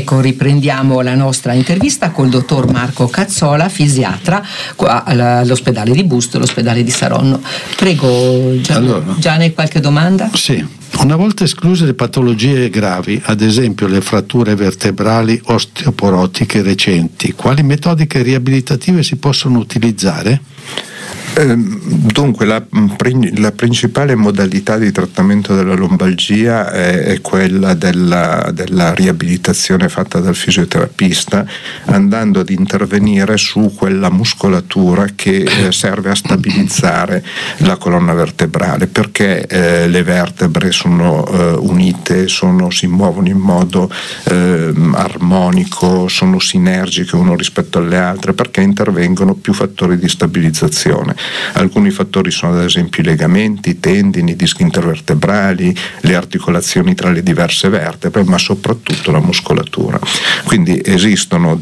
Ecco, riprendiamo la nostra intervista col dottor Marco Cazzola, fisiatra all'ospedale di Busto, l'ospedale di Saronno. Prego, Gianni, qualche domanda? Sì. Una volta escluse le patologie gravi, ad esempio le fratture vertebrali osteoporotiche recenti, quali metodiche riabilitative si possono utilizzare? Dunque la principale modalità di trattamento della lombalgia è quella della riabilitazione fatta dal fisioterapista, andando ad intervenire su quella muscolatura che serve a stabilizzare la colonna vertebrale, perché le vertebre sono unite, si muovono in modo armonico, sono sinergiche uno rispetto alle altre, perché intervengono più fattori di stabilizzazione. Alcuni fattori sono ad esempio i legamenti, i tendini, i dischi intervertebrali, le articolazioni tra le diverse vertebre, ma soprattutto la muscolatura. Quindi esistono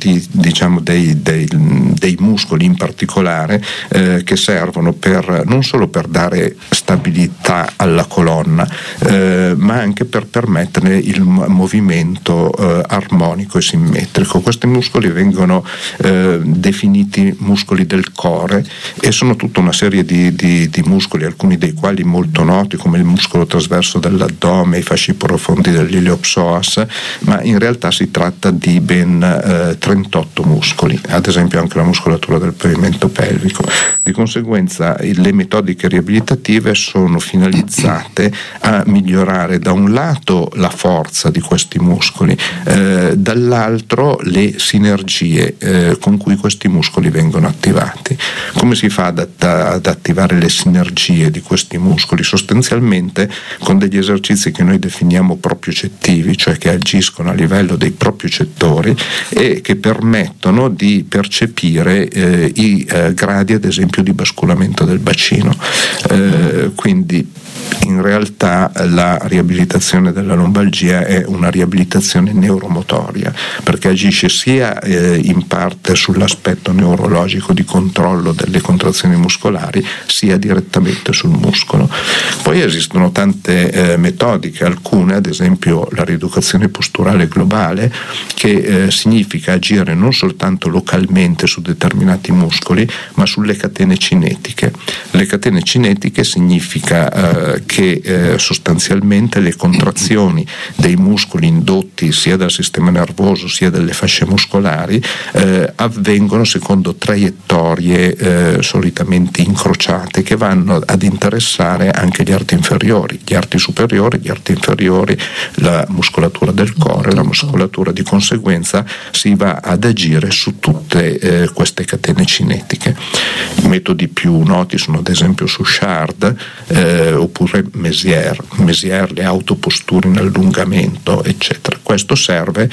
dei muscoli in particolare che servono non solo per dare stabilità alla colonna, ma anche per permettere il movimento armonico e simmetrico. Questi muscoli vengono definiti muscoli del core e sono tutta una serie di muscoli, alcuni dei quali molto noti come il muscolo trasverso dell'addome, i fasci profondi dell'iliopsoas, ma in realtà si tratta di ben 38 muscoli, ad esempio anche la muscolatura del pavimento pelvico. Di conseguenza le metodiche riabilitative sono finalizzate a migliorare da un lato la forza di questi muscoli, dall'altro le sinergie con cui questi muscoli vengono attivati. Come si fa ad attivare le sinergie di questi muscoli? Sostanzialmente con degli esercizi che noi definiamo propriocettivi, cioè che agiscono a livello dei propriocettori e che permettono di percepire i gradi ad esempio di basculamento del bacino. Quindi in realtà la riabilitazione della lombalgia è una riabilitazione neuromotoria, perché agisce sia in parte sull'aspetto neurologico di controllo delle contrazioni muscolari, sia direttamente sul muscolo. Poi esistono tante metodiche, alcune ad esempio la rieducazione posturale globale, che significa agire non soltanto localmente su determinati muscoli, ma sulle catene cinetiche. Le catene cinetiche significa che sostanzialmente le contrazioni dei muscoli indotti sia dal sistema nervoso sia dalle fasce muscolari avvengono secondo traiettorie solitamente incrociate, che vanno ad interessare anche gli arti inferiori, gli arti superiori, gli arti inferiori, la muscolatura del core, la muscolatura. Di conseguenza si va ad agire su tutte queste catene cinetiche. I metodi più noti sono ad esempio Suchard oppure Mesier, le autoposture in allungamento, eccetera. Questo serve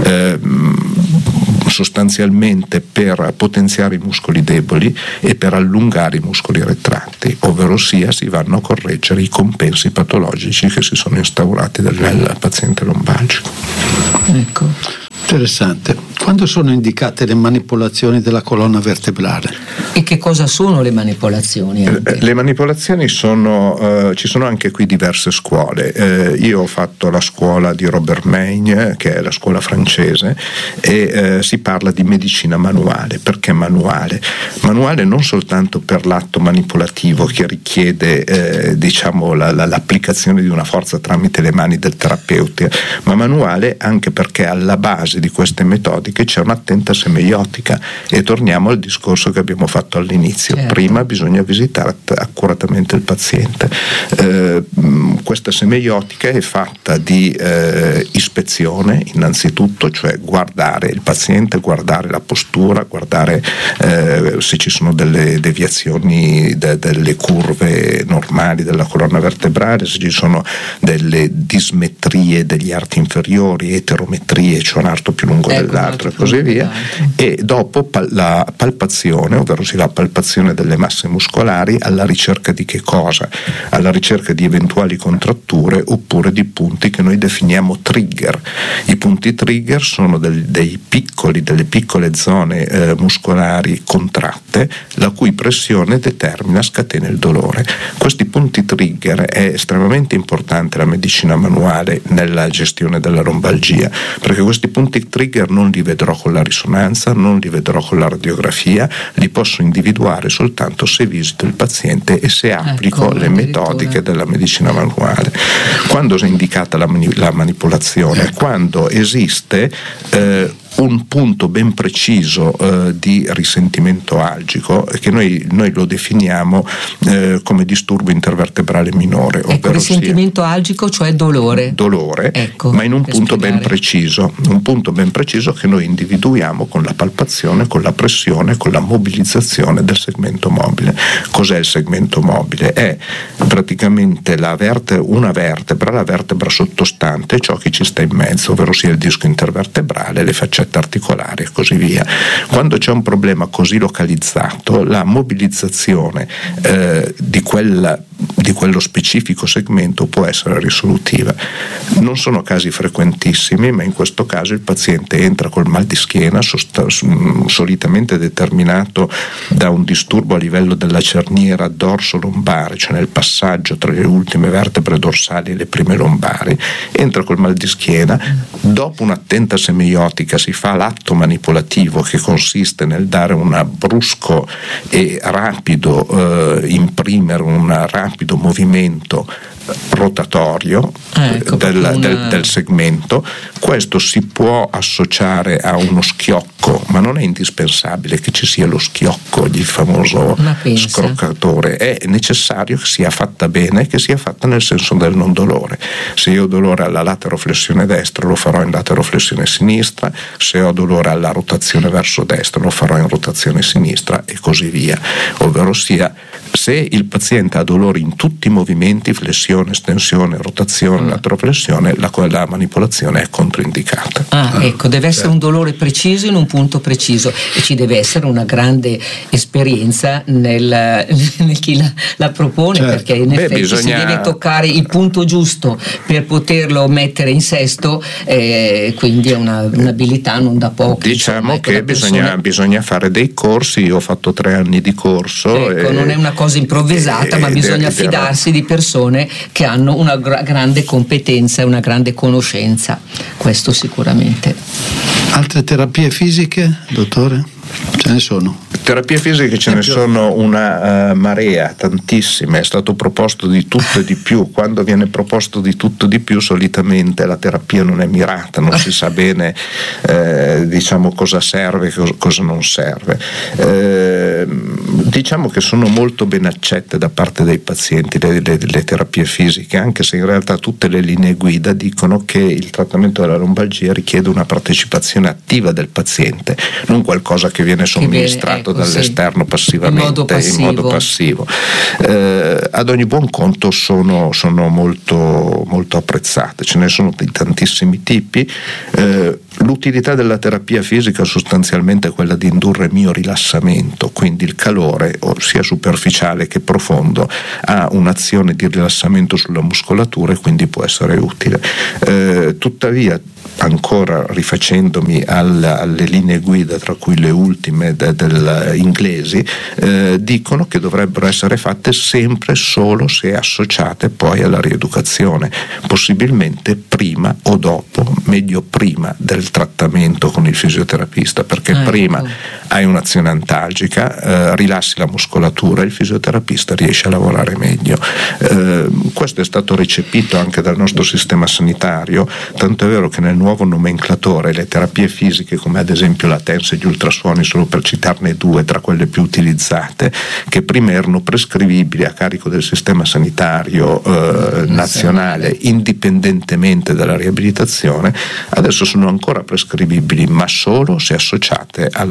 sostanzialmente per potenziare i muscoli deboli e per allungare i muscoli retratti, ovvero sia si vanno a correggere i compensi patologici che si sono instaurati nel paziente lombalgico. Ecco. Interessante. Quando sono indicate le manipolazioni della colonna vertebrale? E che cosa sono le manipolazioni? Le manipolazioni ci sono anche qui diverse scuole. Io ho fatto la scuola di Robert Maigne, che è la scuola francese, e si parla di medicina manuale. Perché manuale? Manuale non soltanto per l'atto manipolativo che richiede l'applicazione di una forza tramite le mani del terapeuta, ma manuale anche perché alla base di queste metodiche c'è un'attenta semeiotica, e torniamo al discorso che abbiamo fatto all'inizio. Certo. Prima bisogna visitare accuratamente il paziente. Questa semeiotica è fatta di ispezione innanzitutto, cioè guardare il paziente, guardare la postura, guardare se ci sono delle deviazioni delle curve normali della colonna vertebrale, se ci sono delle dismetrie degli arti inferiori, eterometrie, cioè un arto più lungo dell'altro, e così via, e dopo la palpazione, ovvero la palpazione delle masse muscolari, alla ricerca di che cosa? Alla ricerca di eventuali contratture oppure di punti che noi definiamo trigger. I punti trigger sono delle piccole zone muscolari contratte, la cui pressione scatena il dolore. Questi punti trigger è estremamente importante la medicina manuale nella gestione della lombalgia, perché questi punti trigger non li vedrò con la risonanza, non li vedrò con la radiografia, li posso individuare soltanto se visito il paziente e se applico le metodiche della medicina manuale. Quando è indicata la manipolazione? Quando esiste un punto ben preciso di risentimento algico, che noi lo definiamo come disturbo intervertebrale minore. Ecco, risentimento algico, cioè dolore, ecco, ma in un punto ben preciso, che noi individuiamo con la palpazione, con la pressione, con la mobilizzazione del segmento mobile. Cos'è il segmento mobile? È praticamente una vertebra, la vertebra sottostante, ciò che ci sta in mezzo, ovvero sia il disco intervertebrale, le faccette articolari e così via. Quando c'è un problema così localizzato, la mobilizzazione di quello specifico segmento può essere risolutiva. Non sono casi frequentissimi, ma in questo caso il paziente entra col mal di schiena, solitamente determinato da un disturbo a livello della cerniera dorso-lombare, cioè nel passaggio tra le ultime vertebre dorsali e le prime lombari. Entra col mal di schiena, dopo un'attenta semiotica si fa l'atto manipolativo, che consiste nel dare un brusco e rapido imprimere un rapido movimento rotatorio del segmento. Questo si può associare a uno schiocco, ma non è indispensabile che ci sia lo schiocco, il famoso scroccatore. È necessario che sia fatta bene, che sia fatta nel senso del non dolore. Se io ho dolore alla lateroflessione destra, lo farò in lateroflessione sinistra; se ho dolore alla rotazione verso destra, lo farò in rotazione sinistra, e così via. Ovvero sia, se il paziente ha dolore in tutti i movimenti, flessione, estensione, rotazione, lateroflessione, la manipolazione è controindicata. Ecco, deve essere un dolore preciso in un punto preciso, e ci deve essere una grande esperienza nel chi la propone, perché in effetti si deve toccare il punto giusto per poterlo mettere in sesto, quindi è un'abilità non da poco. Diciamo che bisogna fare dei corsi. Io ho fatto 3 anni di corso. Ecco, non è una cosa improvvisata, ma bisogna fidarsi di persone che hanno una grande competenza e una grande conoscenza, questo sicuramente. Altre terapie fisiche, dottore? Ce ne sono? Terapie fisiche ce ne sono una marea, tantissime. È stato proposto di tutto e di più. Quando viene proposto di tutto e di più, solitamente la terapia non è mirata, non si sa bene cosa serve e cosa non serve. Diciamo che sono molto ben accette da parte dei pazienti le terapie fisiche, anche se in realtà tutte le linee guida dicono che il trattamento della lombalgia richiede una partecipazione attiva del paziente, non qualcosa che viene somministrato dall'esterno passivamente, in modo passivo. Ad ogni buon conto sono molto, molto apprezzate. Ce ne sono di tantissimi tipi. L'utilità della terapia fisica sostanzialmente è quella di indurre mio rilassamento, quindi il calore, sia superficiale che profondo, ha un'azione di rilassamento sulla muscolatura e quindi può essere utile. Tuttavia, ancora rifacendomi alle linee guida, tra cui le ultime inglesi, dicono che dovrebbero essere fatte sempre solo se associate poi alla rieducazione, possibilmente prima o dopo, meglio prima del trattamento con il fisioterapista, perché prima hai un'azione antalgica, rilassi la muscolatura, il fisioterapista riesce a lavorare meglio. Questo è stato recepito anche dal nostro sistema sanitario, tanto è vero che nel nuovo nomenclatore le terapie fisiche, come ad esempio la TENS e gli ultrasuoni, solo per citarne 2 tra quelle più utilizzate, che prima erano prescrivibili a carico del sistema sanitario nazionale indipendentemente dalla riabilitazione, adesso sono ancora prescrivibili, ma solo se associate alla riabilitazione.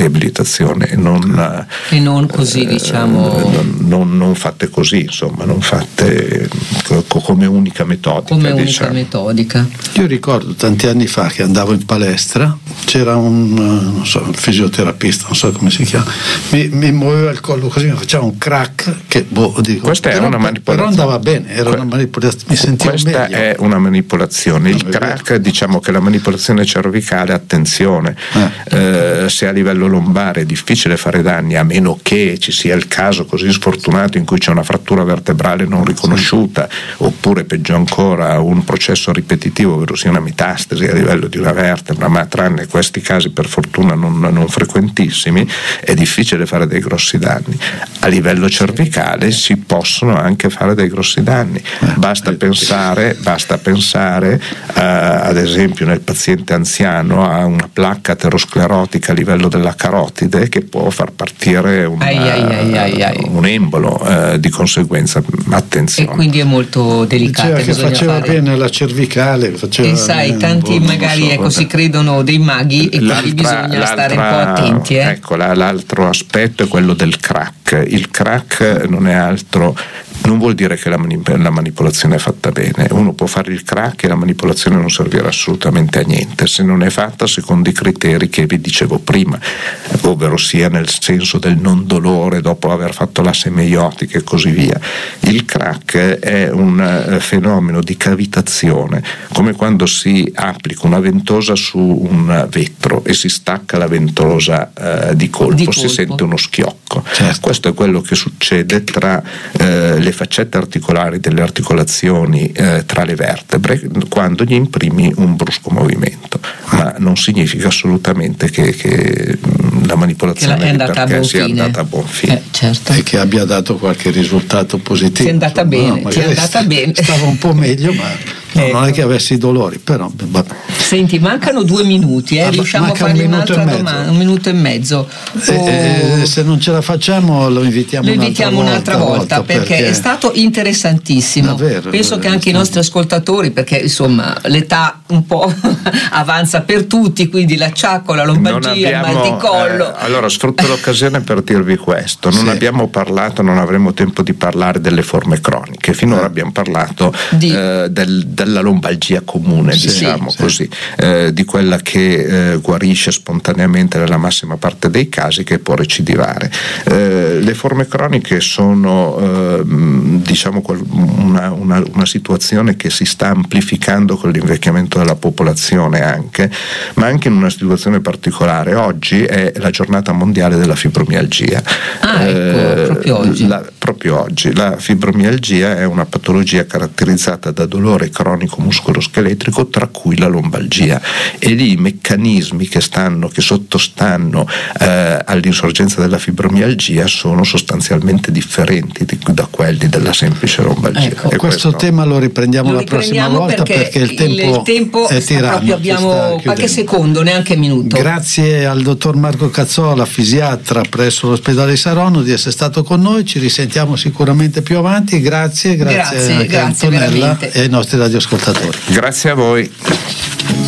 riabilitazione, e non così, diciamo, non fatte così, insomma, non fatte come unica metodica. Io ricordo tanti anni fa che andavo in palestra, c'era un fisioterapista, non so come si chiama, mi muoveva il collo così, mi faceva un crack che dico, questa è una manipolazione, però andava bene, era una manipolazione, mi sentivo questa meglio. È una manipolazione. Il crack, diciamo che la manipolazione cervicale, attenzione, se a livello lombare è difficile fare danni, a meno che ci sia il caso così sfortunato in cui c'è una frattura vertebrale non riconosciuta, oppure peggio ancora un processo ripetitivo, ovvero sia una metastasi a livello di una vertebra, ma tranne questi casi per fortuna non frequentissimi, è difficile fare dei grossi danni. A livello cervicale si possono anche fare dei grossi danni, basta pensare ad esempio nel paziente anziano a una placca aterosclerotica a livello della carotide che può far partire un embolo, di conseguenza attenzione. E quindi è molto delicato. Diceva che faceva bene la cervicale, e sai, tanti magari si credono dei maghi, e quindi bisogna stare un po' attenti. Ecco, l'altro aspetto è quello del crack. Il crack non è altro, non vuol dire che la manipolazione è fatta bene. Uno può fare il crack e la manipolazione non servirà assolutamente a niente se non è fatta secondo i criteri che vi dicevo prima, ovvero sia nel senso del non dolore dopo aver fatto la semeiotica e così via. Il crack è un fenomeno di cavitazione, come quando si applica una ventosa su un vetro e si stacca la ventosa di colpo, si sente uno schiocco. Certo. Questo è quello che succede tra le faccette articolari delle articolazioni tra le vertebre quando gli imprimi un brusco movimento, ma non significa assolutamente che la manipolazione sia andata a buon fine. Certo. E che abbia dato qualche risultato positivo. Ti è andata bene, stava un po' meglio, ma non è che avessi dolori, però vabbè. Senti, mancano 2 minuti, riusciamo a fargli un'altra domanda, 1 minuto e mezzo. Se non ce la facciamo lo invitiamo un'altra volta perché è stato interessantissimo. Penso che anche i nostri ascoltatori, perché insomma l'età un po' avanza per tutti, quindi l'acciacco, la lombalgia, il mal di collo. Allora sfrutto l'occasione per dirvi questo: non abbiamo parlato, non avremo tempo di parlare delle forme croniche. Finora abbiamo parlato della lombalgia comune, diciamo così, di quella che guarisce spontaneamente nella massima parte dei casi, che può recidivare. Le forme croniche sono diciamo una situazione che si sta amplificando con l'invecchiamento della popolazione anche, ma anche in una situazione particolare. Oggi è la giornata mondiale della fibromialgia. Proprio oggi. La fibromialgia è una patologia caratterizzata da dolore cronico muscoloscheletrico, tra cui la lombalgia, e lì i meccanismi che sottostanno all'insorgenza della fibromialgia sono sostanzialmente differenti da quelli della semplice lombalgia. Ecco, questo tema lo riprendiamo la prossima volta perché il tempo è tiranno. Proprio abbiamo qualche secondo, neanche minuto. Grazie al dottor Marco Cazzola, fisiatra presso l'ospedale Saronno, di essere stato con noi. Ci risentiamo sicuramente più avanti. Grazie anche a Antonella e ai nostri radioascoltatori. Grazie a voi.